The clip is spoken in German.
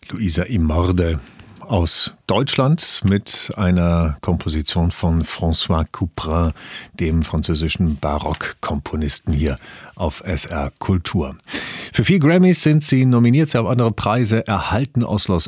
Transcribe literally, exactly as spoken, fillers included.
Luisa Imorde aus Deutschland mit einer Komposition von François Couperin, dem französischen Barockkomponisten, hier auf S R Kultur. Für vier Grammys sind sie nominiert, sie haben andere Preise erhalten aus Los